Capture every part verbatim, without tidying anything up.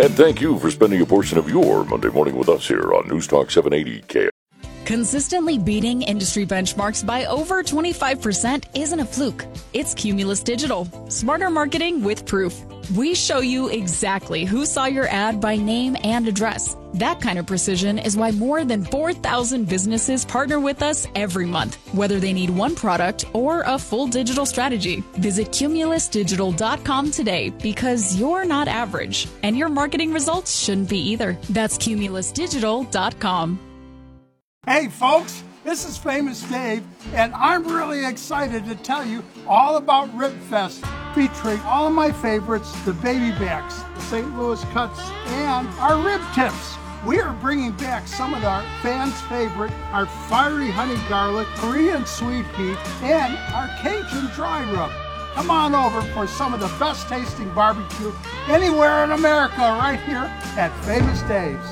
And thank you for spending a portion of your Monday morning with us here on News Talk seven eighty K. Consistently beating industry benchmarks by over twenty-five percent isn't a fluke. It's Cumulus Digital. Smarter marketing with proof. We show you exactly who saw your ad by name and address. That kind of precision is why more than four thousand businesses partner with us every month, whether they need one product or a full digital strategy. Visit cumulus digital dot com today because you're not average, and your marketing results shouldn't be either. That's cumulus digital dot com. Hey folks, this is Famous Dave, and I'm really excited to tell you all about RibFest, featuring all of my favorites, the baby backs, the Saint Louis cuts, and our rib tips. We are bringing back some of our fans' favorite, our fiery honey garlic, Korean sweet pea, and our Cajun dry rub. Come on over for some of the best tasting barbecue anywhere in America right here at Famous Dave's.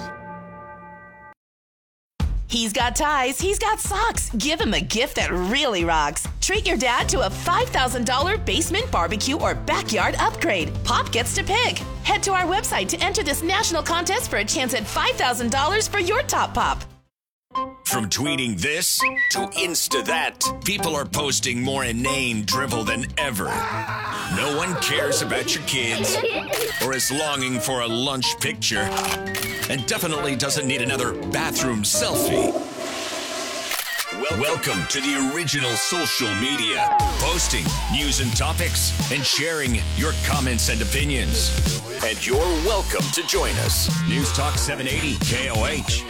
He's got ties, he's got socks. Give him a gift that really rocks. Treat your dad to a five thousand dollars basement barbecue or backyard upgrade. Pop gets to pick. Head to our website to enter this national contest for a chance at five thousand dollars for your top pop. From tweeting this to Insta that, people are posting more inane drivel than ever. No one cares about your kids or is longing for a lunch picture and definitely doesn't need another bathroom selfie. Welcome to the original social media, posting news and topics and sharing your comments and opinions. And you're welcome to join us. News Talk seven eighty K O H.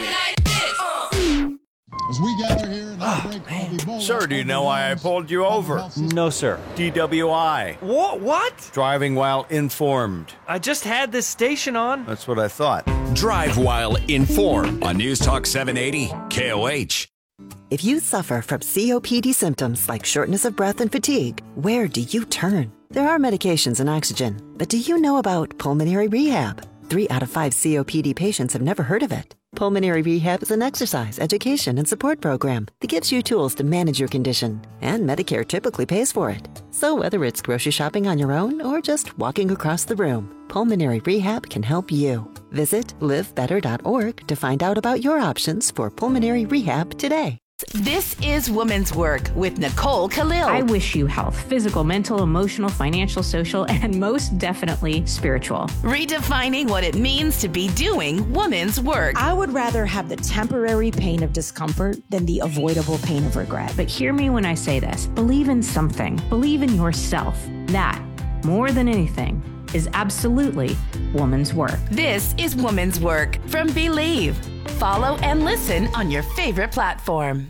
As we gather here in our break, I'll be bowling. Sir, do you know why I pulled you over? No, sir. D W I. What? What? Driving while informed. I just had this station on. That's what I thought. Drive while informed on News Talk seven eighty K O H. If you suffer from C O P D symptoms like shortness of breath and fatigue, where do you turn? There are medications and oxygen, but do you know about pulmonary rehab? Three out of five C O P D patients have never heard of it. Pulmonary Rehab is an exercise, education, and support program that gives you tools to manage your condition, and Medicare typically pays for it. So whether it's grocery shopping on your own or just walking across the room, Pulmonary Rehab can help you. Visit live better dot org to find out about your options for pulmonary rehab today. This is Woman's Work with Nicole Khalil. I wish you health, physical, mental, emotional, financial, social, and most definitely spiritual. Redefining what it means to be doing woman's work. I would rather have the temporary pain of discomfort than the avoidable pain of regret. But hear me when I say this. Believe in something. Believe in yourself. That, more than anything, is absolutely woman's work. This is Woman's Work from Believe. Follow and listen on your favorite platform.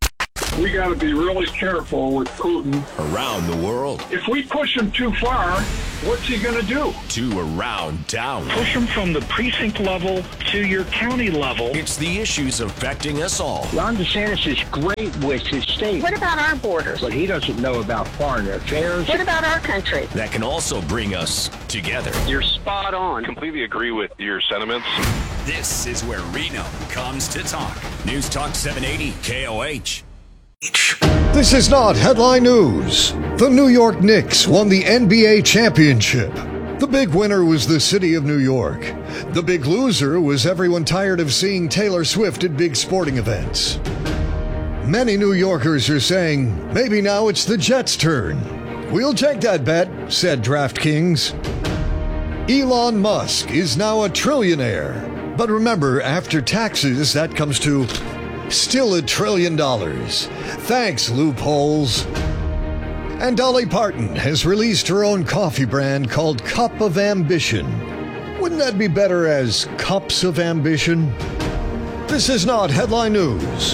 We got to be really careful with Putin. Around the world. If we push him too far, what's he going to do? To around town. Push him from the precinct level to your county level. It's the issues affecting us all. Ron DeSantis is great with his state. What about our borders? But he doesn't know about foreign affairs. What about our country? That can also bring us together. You're spot on. Completely agree with your sentiments. This is where Reno comes to talk. News Talk seven eighty K O H. This is not headline news. The New York Knicks won the N B A championship. The big winner was the city of New York. The big loser was everyone tired of seeing Taylor Swift at big sporting events. Many New Yorkers are saying, maybe now it's the Jets' turn. We'll take that bet, said DraftKings. Elon Musk is now a trillionaire. But remember, after taxes, that comes to still a trillion dollars. Thanks, loopholes. And Dolly Parton has released her own coffee brand called Cup of Ambition. Wouldn't that be better as Cups of Ambition? This is not headline news.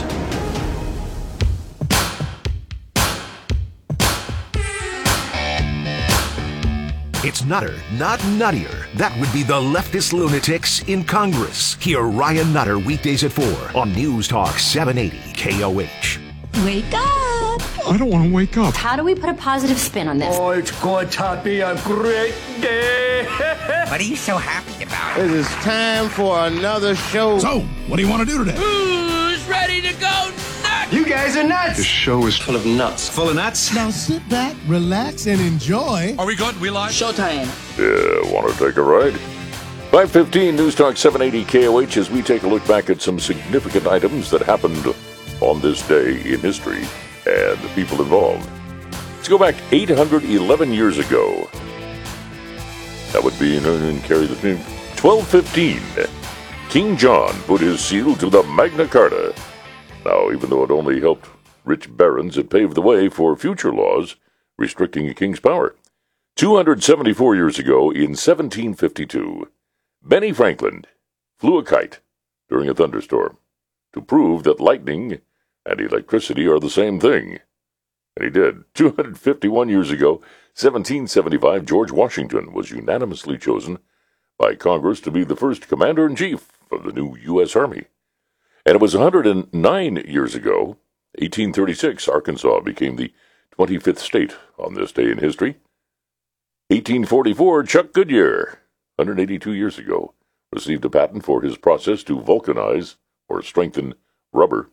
It's Nutter, not nuttier. That would be the leftist lunatics in Congress. Hear Ryan Nutter weekdays at four on News Talk seven eighty K O H. Wake up! I don't want to wake up. How do we put a positive spin on this? Oh, it's going to be a great day. What are you so happy about? It is time for another show. So, what do you want to do today? Who's ready to go nuts? You guys are nuts. This show is full of nuts. Full of nuts? Now sit back, relax, and enjoy. Are we good? We live? Showtime. Yeah, want to take a ride? five fifteen News Talk seven eighty K O H as we take a look back at some significant items that happened on this day in history and the people involved. Let's go back eight hundred eleven years ago. That would be in carry the twelve fifteen. King John put his seal to the Magna Carta. Now, even though it only helped rich barons, it paved the way for future laws restricting a king's power. two hundred seventy-four years ago, in seventeen fifty-two, Benny Franklin flew a kite during a thunderstorm to prove that lightning and electricity are the same thing. And he did. two hundred fifty-one years ago, seventeen seventy-five, George Washington was unanimously chosen by Congress to be the first commander-in-chief of the new U S Army. And it was one hundred nine years ago, eighteen thirty-six, Arkansas became the twenty-fifth state on this day in history. eighteen forty-four, Chuck Goodyear, one hundred eighty-two years ago, received a patent for his process to vulcanize or strengthen rubber.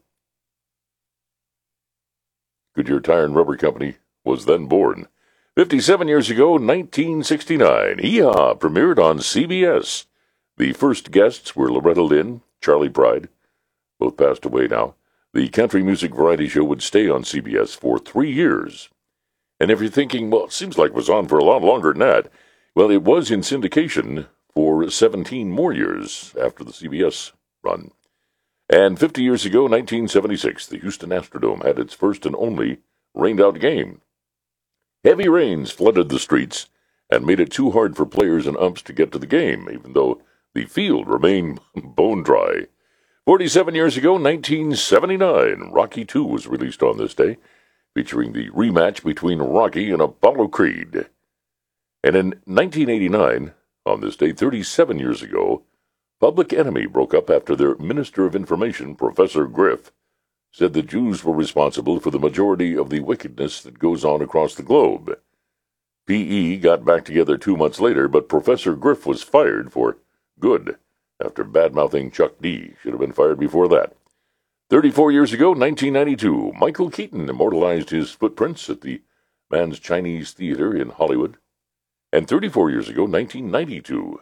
Goodyear Tire and Rubber Company was then born. fifty-seven years ago, nineteen sixty-nine, Hee-Haw premiered on C B S. The first guests were Loretta Lynn, Charlie Pride, both passed away now. The country music variety show would stay on C B S for three years. And if you're thinking, well, it seems like it was on for a lot longer than that, well, it was in syndication for seventeen more years after the C B S run. And fifty years ago, nineteen seventy-six, the Houston Astrodome had its first and only rained-out game. Heavy rains flooded the streets and made it too hard for players and umps to get to the game, even though the field remained bone dry. forty-seven years ago, nineteen seventy-nine, Rocky two was released on this day, featuring the rematch between Rocky and Apollo Creed. And in nineteen eighty-nine, on this day, thirty-seven years ago, Public Enemy broke up after their Minister of Information, Professor Griff, said the Jews were responsible for the majority of the wickedness that goes on across the globe. P E got back together two months later, but Professor Griff was fired for good after bad-mouthing Chuck D. Should have been fired before that. thirty-four years ago, nineteen ninety-two, Michael Keaton immortalized his footprints at the Mann's Chinese Theater in Hollywood. And thirty-four years ago, nineteen ninety-two,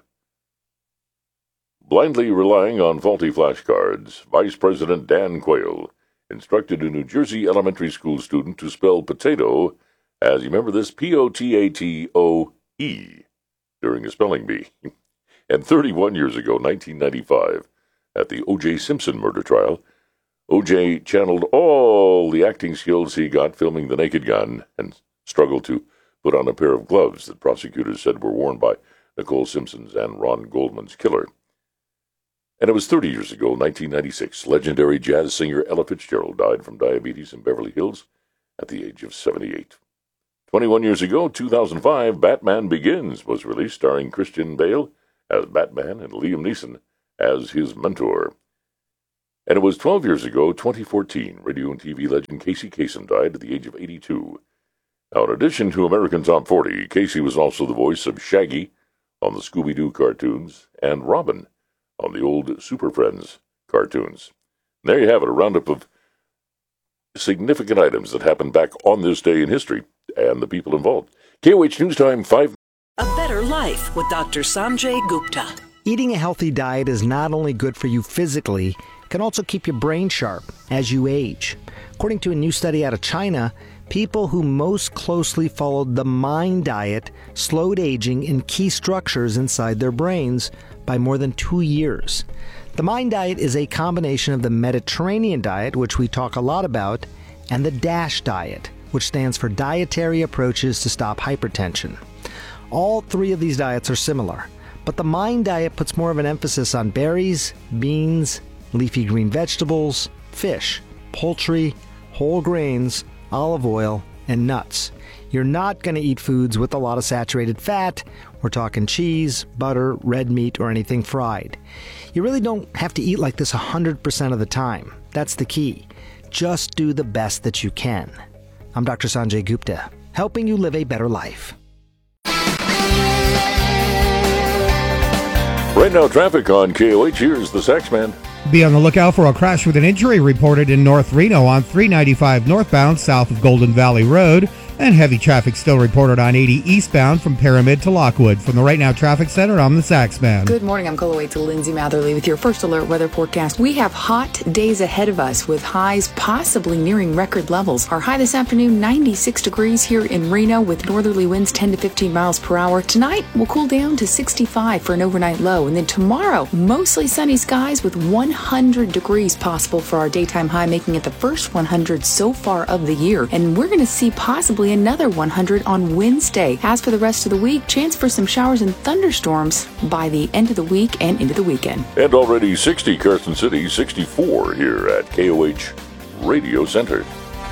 blindly relying on faulty flashcards, Vice President Dan Quayle instructed a New Jersey elementary school student to spell potato as, you remember this, P O T A T O E, during a spelling bee. And thirty-one years ago, nineteen ninety-five, at the O J Simpson murder trial, O J channeled all the acting skills he got filming The Naked Gun and struggled to put on a pair of gloves that prosecutors said were worn by Nicole Simpson's and Ron Goldman's killer. And it was thirty years ago, nineteen ninety-six, legendary jazz singer Ella Fitzgerald died from diabetes in Beverly Hills at the age of seventy-eight. twenty-one years ago, two thousand five, Batman Begins was released, starring Christian Bale as Batman and Liam Neeson as his mentor. And it was twelve years ago, twenty fourteen, radio and T V legend Casey Kasem died at the age of eighty-two. Now, in addition to American Top forty, Casey was also the voice of Shaggy on the Scooby-Doo cartoons and Robin on the old Super Friends cartoons. And there you have it, a roundup of significant items that happened back on this day in history and the people involved. K O H News Time, five. A better life with Doctor Sanjay Gupta. Eating a healthy diet is not only good for you physically, it can also keep your brain sharp as you age. According to a new study out of China, people who most closely followed the MIND diet slowed aging in key structures inside their brains by more than two years. The MIND diet is a combination of the Mediterranean diet, which we talk a lot about, and the DASH diet, which stands for Dietary Approaches to Stop Hypertension. All three of these diets are similar, but the MIND diet puts more of an emphasis on berries, beans, leafy green vegetables, fish, poultry, whole grains, olive oil, and nuts. You're not going to eat foods with a lot of saturated fat. We're talking cheese, butter, red meat, or anything fried. You really don't have to eat like this one hundred percent of the time. That's the key. Just do the best that you can. I'm Doctor Sanjay Gupta, helping you live a better life. Right now, traffic on K O H. Here's the Saxman. Be on the lookout for a crash with an injury reported in North Reno on three ninety-five northbound south of Golden Valley Road. And heavy traffic still reported on eighty eastbound from Pyramid to Lockwood. From the Right Now Traffic Center, I'm the Sax Man. Good morning. I'm Coloway to Lindsay Matherly with your first alert weather forecast. We have hot days ahead of us with highs possibly nearing record levels. Our high this afternoon, ninety-six degrees here in Reno with northerly winds ten to fifteen miles per hour. Tonight, we'll cool down to sixty-five for an overnight low. And then tomorrow, mostly sunny skies with one hundred degrees possible for our daytime high, making it the first one hundred so far of the year. And we're going to see possibly another one hundred on Wednesday. As for the rest of the week, chance for some showers and thunderstorms by the end of the week and into the weekend. And already sixty Carson City, sixty-four here at K O H Radio Center.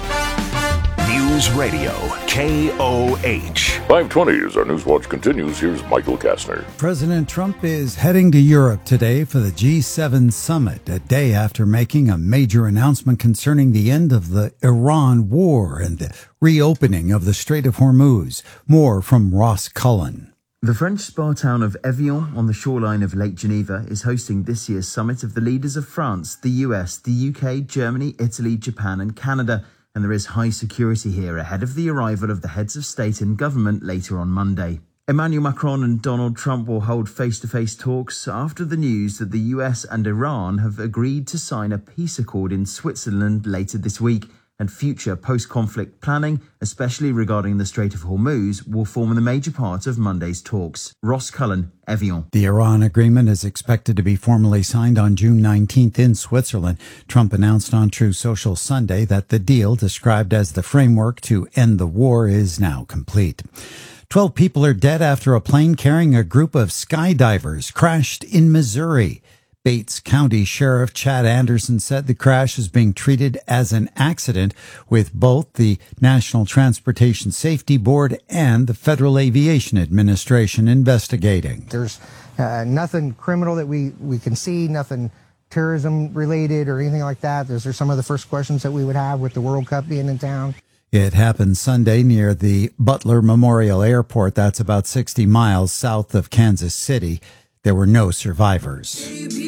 News Radio, K O H. five twenty as our News Watch continues. Here's Michael Kastner. President Trump is heading to Europe today for the G seven summit, a day after making a major announcement concerning the end of the Iran war and the reopening of the Strait of Hormuz. More from Ross Cullen. The French spa town of Evian on the shoreline of Lake Geneva is hosting this year's summit of the leaders of France, the U S, the U K, Germany, Italy, Japan and Canada. And there is high security here ahead of the arrival of the heads of state and government later on Monday. Emmanuel Macron and Donald Trump will hold face-to-face talks after the news that the U S and Iran have agreed to sign a peace accord in Switzerland later this week. And future post-conflict planning, especially regarding the Strait of Hormuz, will form the major part of Monday's talks. Ross Cullen, Evian. The Iran agreement is expected to be formally signed on June nineteenth in Switzerland. Trump announced on True Social Sunday that the deal, described as the framework to end the war, is now complete. Twelve people are dead after a plane carrying a group of skydivers crashed in Missouri. Bates County Sheriff Chad Anderson said the crash is being treated as an accident, with both the National Transportation Safety Board and the Federal Aviation Administration investigating. There's uh, nothing criminal that we, we can see, nothing terrorism related or anything like that. Those are some of the first questions that we would have with the World Cup being in town. It happened Sunday near the Butler Memorial Airport. That's about sixty miles south of Kansas City. There were no survivors.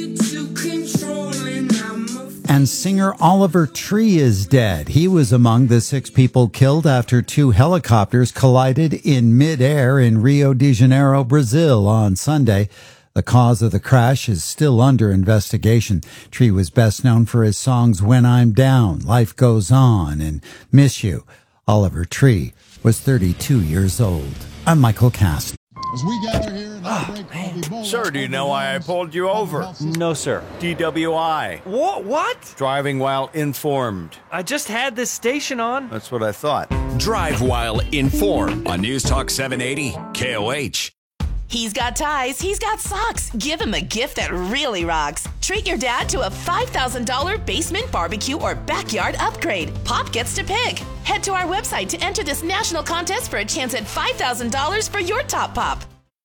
And singer Oliver Tree is dead. He was among the six people killed after two helicopters collided in midair in Rio de Janeiro, Brazil on Sunday. The cause of the crash is still under investigation. Tree was best known for his songs When I'm Down, Life Goes On, and Miss You. Oliver Tree was thirty-two years old. I'm Michael Kast. As we gather here in oh, break, Sir, do you know why I pulled you over? No, sir. D W I. What? What? Driving while informed. I just had this station on. That's what I thought. Drive while informed on News Talk seven eighty K O H. He's got ties, he's got socks. Give him a gift that really rocks. Treat your dad to a five thousand dollars basement barbecue or backyard upgrade. Pop gets to pick. Head to our website to enter this national contest for a chance at five thousand dollars for your top pop.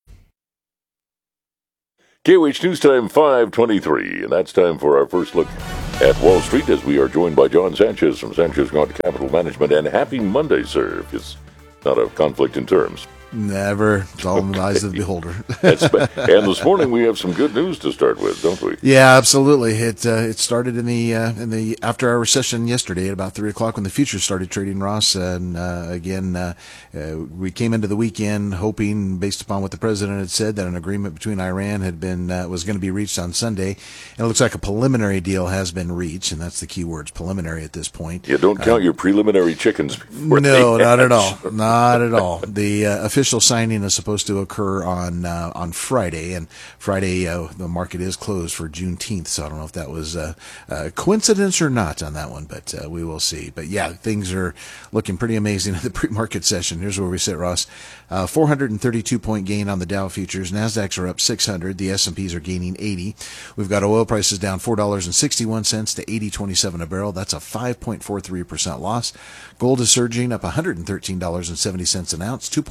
K O H News Time five twenty-three, and that's time for our first look at Wall Street as we are joined by John Sanchez from Sanchez Gaunt Capital Management. And happy Monday, sir, if it's not a conflict in terms. Never. It's all in the eyes of the beholder. That's, and this morning we have some good news to start with, don't we? Yeah, absolutely. It uh, it started in the uh, in the after our recession yesterday at about three o'clock when the futures started trading, Ross. And uh, again, uh, uh, we came into the weekend hoping, based upon what the president had said, that an agreement between Iran had been uh, was going to be reached on Sunday. And it looks like a preliminary deal has been reached, and that's the key words, preliminary at this point. Yeah, don't count uh, your preliminary chickens. No, not at all. Not at all. The uh, official signing is supposed to occur on uh, on Friday, and Friday uh, the market is closed for Juneteenth, so I don't know if that was a uh, uh, coincidence or not on that one, but uh, we will see. But yeah, things are looking pretty amazing in the pre-market session. Here's where we sit, Ross. Uh, four hundred thirty-two point gain on the Dow futures. Nasdaq's are up six hundred. The S and P's are gaining eighty. We've got oil prices down four dollars and sixty-one cents to eighty twenty-seven a barrel. That's a five point four three percent loss. Gold is surging up one hundred thirteen dollars and seventy cents an ounce, two point six eight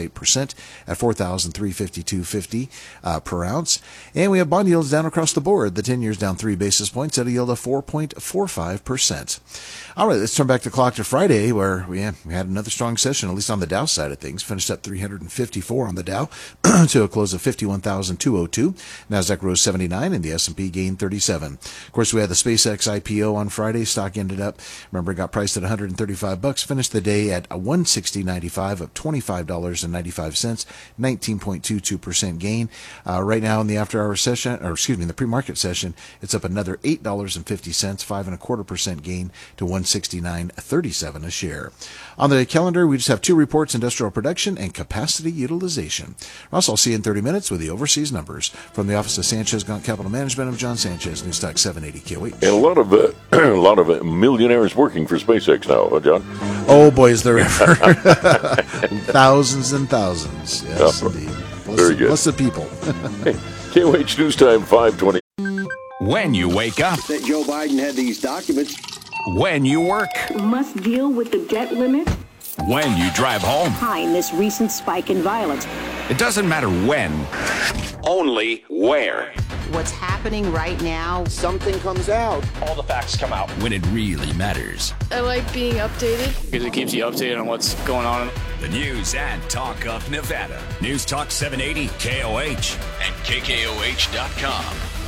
eighths percent at four thousand three hundred fifty-two dollars and fifty cents uh, per ounce. And we have bond yields down across the board. The ten-year's down three basis points at a yield of four point four five percent. All right, let's turn back the clock to Friday, where we, yeah, we had another strong session, at least on the Dow side of things. Finished up three hundred fifty-four on the Dow to a close of fifty-one thousand two hundred two. NASDAQ rose seventy-nine, and the S and P gained thirty-seven. Of course, we had the SpaceX I P O on Friday. Stock ended up, remember, it got priced at one hundred thirty-five bucks. Finished the day at a one sixty ninety-five, up twenty-five dollars and ninety-five cents, nineteen point two two percent gain. Uh, right now in the after-hour session, or excuse me, in the pre-market session, it's up another eight dollars and fifty cents, five and a quarter percent gain to one sixty-nine thirty-seven a share. On the calendar, we just have two reports: industrial production and capacity utilization. Russ, I'll see you in thirty minutes with the overseas numbers from the office of Sanchez Gaunt Capital Management. of John Sanchez, News Talk seven eighty K O H. And a lot of uh, a lot of uh, millionaires working for SpaceX now, huh, John? Oh boy, is there ever thousands and thousands. Yes, oh, indeed. Bless very the, good. Bless the people. Hey, K O H News Time five twenty. When you wake up. That Joe Biden had these documents. When you work. Must deal with the debt limit. When you drive home. Behind this recent spike in violence. It doesn't matter when, only where. What's happening right now, Something comes out. All the facts come out. When it really matters. I like being updated. Because it keeps you updated on what's going on. The news and talk of Nevada. News Talk seven eighty K O H and K K O H dot com.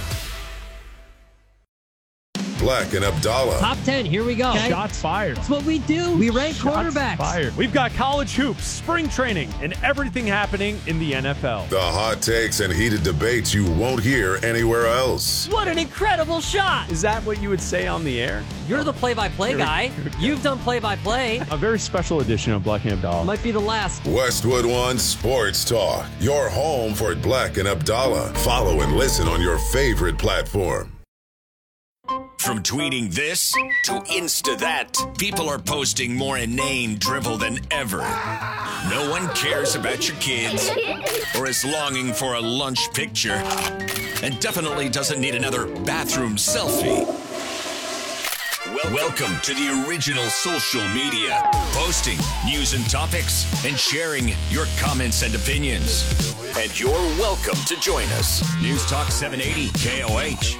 Black and Abdallah. Top ten, here we go. Okay. Shots fired. That's what we do. We rank Shots quarterbacks. Fired. We've got college hoops, spring training, and everything happening in the N F L. The hot takes and heated debates you won't hear anywhere else. What an incredible shot. Is that what you would say on the air? You're the play-by-play guy. You've done play-by-play. A very special edition of Black and Abdallah. Might be the last. Westwood One Sports Talk. Your home for Black and Abdallah. Follow and listen on your favorite platform. From tweeting this to Insta that, people are posting more inane drivel than ever. No one cares about your kids or is longing for a lunch picture and definitely doesn't need another bathroom selfie. Welcome to the original social media, posting news and topics and sharing your comments and opinions. And you're welcome to join us. News Talk seven eighty K O H.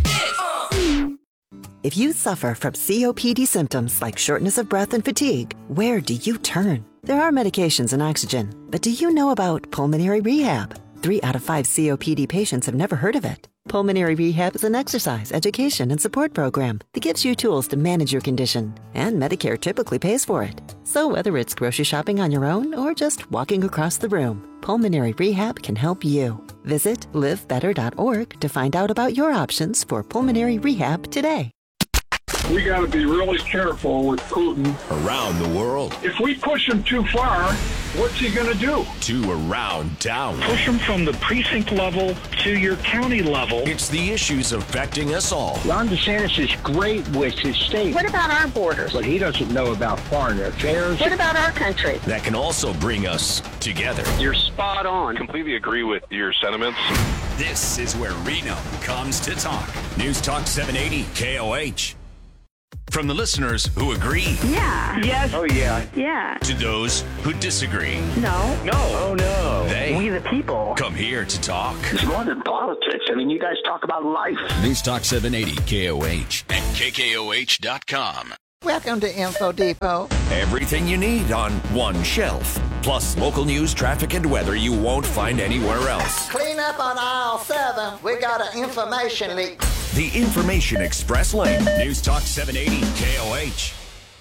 If you suffer from C O P D symptoms like shortness of breath and fatigue, where do you turn? There are medications and oxygen, but do you know about pulmonary rehab? Three out of five C O P D patients have never heard of it. Pulmonary rehab is an exercise, education, and support program that gives you tools to manage your condition, and Medicare typically pays for it. So whether it's grocery shopping on your own or just walking across the room, pulmonary rehab can help you. Visit live better dot org to find out about your options for pulmonary rehab today. We got to be really careful with Putin. Around the world. If we push him too far, what's he going to do? To around town. Push him from the precinct level to your county level. It's the issues affecting us all. Ron DeSantis is great with his state. What about our borders? But he doesn't know about foreign affairs. What about our country? That can also bring us together. You're spot on. Completely agree with your sentiments. This is where Reno comes to talk. News Talk seven eighty K O H. From the listeners who agree. Yeah. Yes. Oh, yeah. Yeah. To those who disagree. No. No. Oh, no. They. We the people. Come here to talk. It's more than politics. I mean, you guys talk about life. News Talk seven eighty K O H and K K O H dot com. Welcome to Info Depot. Everything you need on one shelf. Plus local news, traffic, and weather you won't find anywhere else. Clean up on aisle seven. We got an information leak. The Information Express Lane. News Talk seven eighty K O H.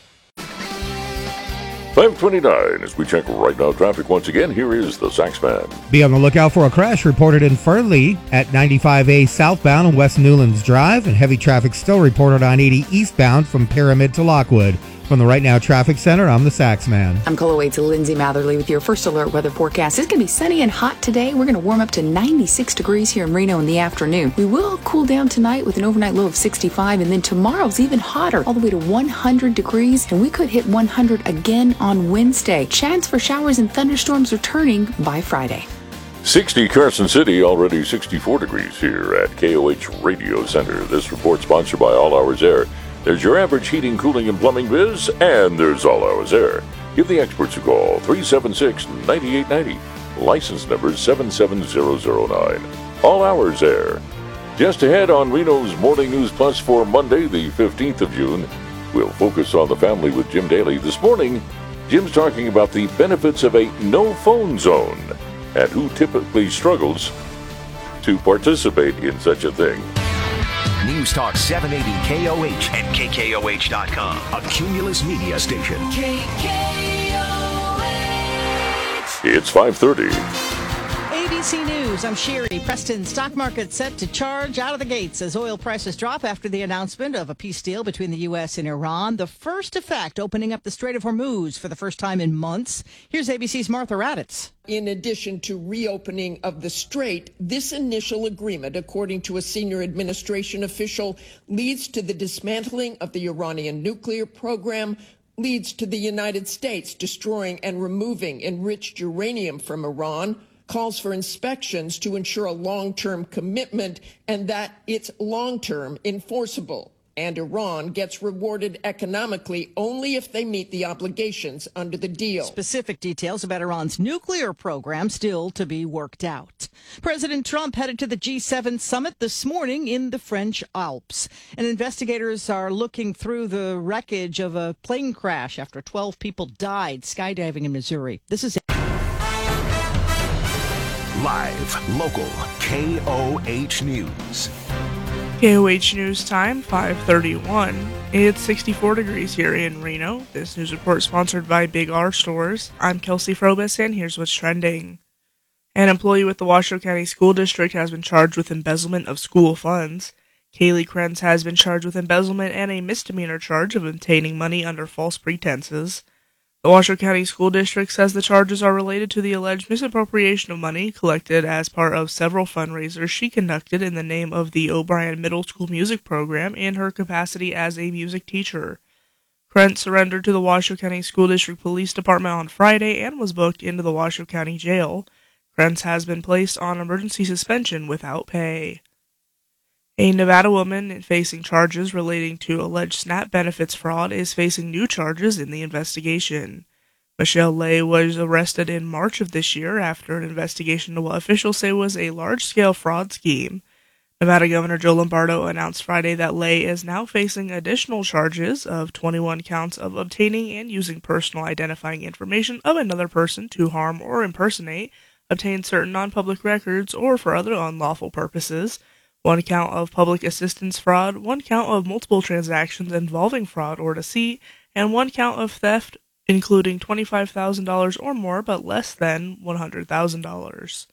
five twenty-nine, as we check right now traffic once again, here is the Saxman. Be on the lookout for a crash reported in Fernley at ninety-five A southbound on West Newlands Drive, and heavy traffic still reported on eighty eastbound from Pyramid to Lockwood. From the Right Now Traffic Center, I'm the Saxman. I'm Cole Waits, Lindsay Matherly with your first alert weather forecast. It's going to be sunny and hot today. We're going to warm up to ninety-six degrees here in Reno in the afternoon. We will cool down tonight with an overnight low of sixty-five, and then tomorrow's even hotter, all the way to one hundred degrees, and we could hit one hundred again on Wednesday. Chance for showers and thunderstorms returning by Friday. sixty Carson City, already sixty-four degrees here at K O H Radio Center. This report sponsored by All Hours Air. There's your average heating, cooling, and plumbing biz, and there's All Hours Air. Give the experts a call, three seven six, nine eight nine zero. License number seven seven zero zero nine. All hours there. Just ahead on Reno's Morning News Plus for Monday, the fifteenth of June, we'll focus on the family with Jim Daly. This morning, Jim's talking about the benefits of a no-phone zone and who typically struggles to participate in such a thing. News Talk seven eighty K O H and K K O H dot com, a Cumulus media station. K K O H. It's five thirty. A B C News, I'm Sherry. Preston stock market set to charge out of the gates as oil prices drop after the announcement of a peace deal between the U S and Iran. The first effect, opening up the Strait of Hormuz for the first time in months. Here's A B C's Martha Raddatz. In addition to reopening of the strait, this initial agreement, according to a senior administration official, leads to the dismantling of the Iranian nuclear program, leads to the United States destroying and removing enriched uranium from Iran, calls for inspections to ensure a long-term commitment and that it's long-term enforceable. And Iran gets rewarded economically only if they meet the obligations under the deal. Specific details about Iran's nuclear program still to be worked out. President Trump headed to the G seven summit this morning in the French Alps. And investigators are looking through the wreckage of a plane crash after twelve people died skydiving in Missouri. This is Live, local, K O H News. K O H News time, five thirty-one. It's sixty-four degrees here in Reno. This news report sponsored by Big R Stores. I'm Kelsey Frobus, and here's what's trending. An employee with the Washoe County School District has been charged with embezzlement of school funds. Kaylee Krenz has been charged with embezzlement and a misdemeanor charge of obtaining money under false pretenses. The Washoe County School District says the charges are related to the alleged misappropriation of money collected as part of several fundraisers she conducted in the name of the O'Brien Middle School Music Program in her capacity as a music teacher. Krent surrendered to the Washoe County School District Police Department on Friday and was booked into the Washoe County Jail. Krentz has been placed on emergency suspension without pay. A Nevada woman facing charges relating to alleged SNAP benefits fraud is facing new charges in the investigation. Michelle Lay was arrested in March of this year after an investigation into what officials say was a large-scale fraud scheme. Nevada Governor Joe Lombardo announced Friday that Lay is now facing additional charges of twenty-one counts of obtaining and using personal identifying information of another person to harm or impersonate, obtain certain non-public records, or for other unlawful purposes, one count of public assistance fraud, one count of multiple transactions involving fraud or deceit, and one count of theft, including twenty-five thousand dollars or more but less than one hundred thousand dollars.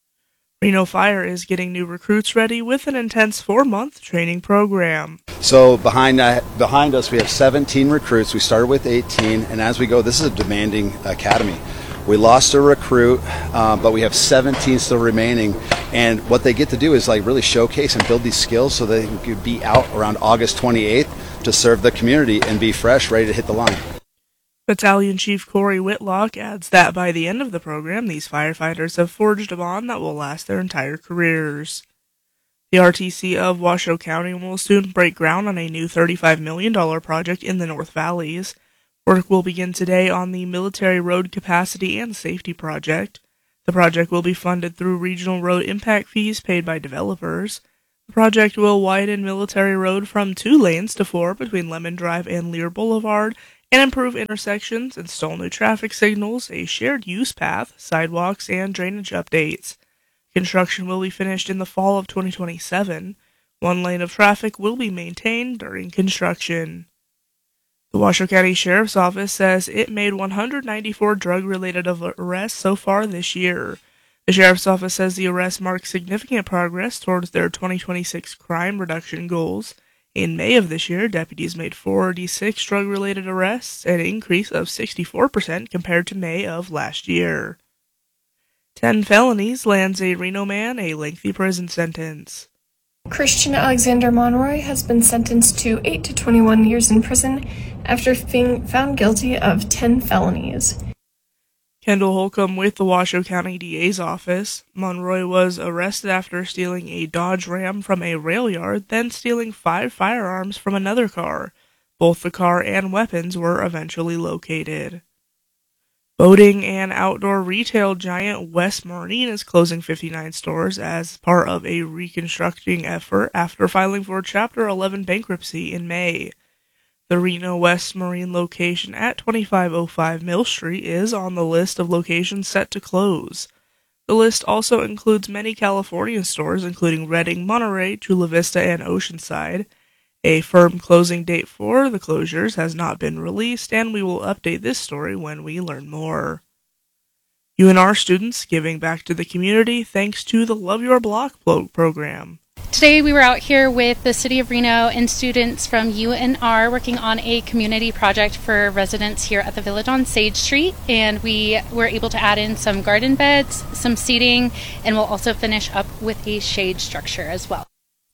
Reno Fire is getting new recruits ready with an intense four-month training program. So behind uh, behind us we have seventeen recruits. We started with eighteen, and as we go, this is a demanding academy. We lost a recruit, uh, but we have seventeen still remaining. And what they get to do is like really showcase and build these skills so they can be out around August twenty-eighth to serve the community and be fresh, ready to hit the line. Battalion Chief Corey Whitlock adds that by the end of the program, these firefighters have forged a bond that will last their entire careers. The R T C of Washoe County will soon break ground on a new thirty-five million dollars project in the North Valleys. Work will begin today on the Military Road Capacity and Safety Project. The project will be funded through regional road impact fees paid by developers. The project will widen Military Road from two lanes to four between Lemon Drive and Lear Boulevard and improve intersections, install new traffic signals, a shared use path, sidewalks, and drainage updates. Construction will be finished in the fall of twenty twenty-seven. One lane of traffic will be maintained during construction. The Washoe County Sheriff's Office says it made one hundred ninety-four drug-related arrests so far this year. The Sheriff's Office says the arrests mark significant progress towards their twenty twenty-six crime reduction goals. In May of this year, deputies made forty-six drug-related arrests, an increase of sixty-four percent compared to May of last year. Ten felonies lands a Reno man a lengthy prison sentence. Christian Alexander Monroy has been sentenced to eight to twenty-one years in prison after being found guilty of ten felonies. Kendall Holcomb with the Washoe County D A's office. Monroy was arrested after stealing a Dodge Ram from a rail yard, then stealing five firearms from another car. Both the car and weapons were eventually located. Boating and outdoor retail giant West Marine is closing fifty-nine stores as part of a reconstructing effort after filing for Chapter eleven bankruptcy in May. The Reno West Marine location at twenty-five oh five Mill Street is on the list of locations set to close. The list also includes many California stores, including Redding, Monterey, Chula Vista, and Oceanside. A firm closing date for the closures has not been released, and we will update this story when we learn more. U N R students giving back to the community thanks to the Love Your Block program. Today we were out here with the City of Reno and students from U N R working on a community project for residents here at the Village on Sage Street, and we were able to add in some garden beds, some seating, and we'll also finish up with a shade structure as well.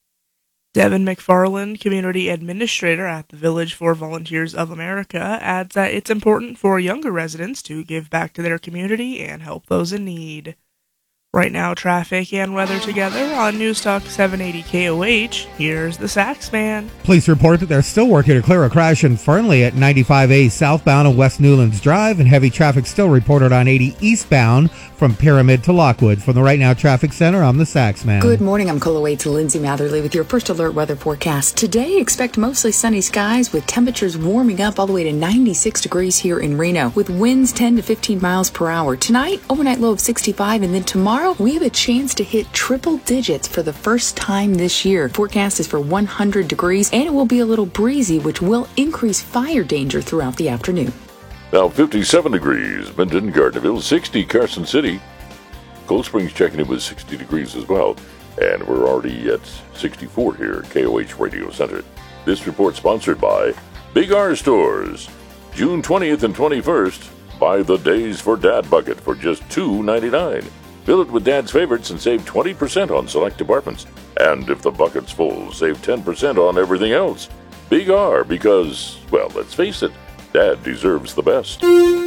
Devin McFarland, Community Administrator at the Village for Volunteers of America, adds that it's important for younger residents to give back to their community and help those in need. Right now, traffic and weather together on News Talk seven eighty K O H. Here's the Sax Man. Police report that they're still working to clear a crash in Fernley at ninety-five A southbound on West Newlands Drive, and heavy traffic still reported on eighty eastbound from Pyramid to Lockwood. From the Right Now Traffic Center, I'm the Sax Man. Good morning. I'm Cola Waits, Lindsay Matherly with your first alert weather forecast. Today, expect mostly sunny skies with temperatures warming up all the way to ninety-six degrees here in Reno, with winds ten to fifteen miles per hour. Tonight, overnight low of sixty-five, and then tomorrow, we have a chance to hit triple digits for the first time this year. Forecast is for one hundred degrees, and it will be a little breezy, which will increase fire danger throughout the afternoon. Now fifty-seven degrees, Minden, Gardnerville, sixty, Carson City. Cold Springs checking in with sixty degrees as well. And we're already at sixty-four here at K O H Radio Center. This report sponsored by Big R Stores. June twentieth and twenty-first, buy the Days for Dad bucket for just two ninety-nine. Fill it with Dad's favorites and save twenty percent on select departments. And if the bucket's full, save ten percent on everything else. Big R, because, well, let's face it, Dad deserves the best.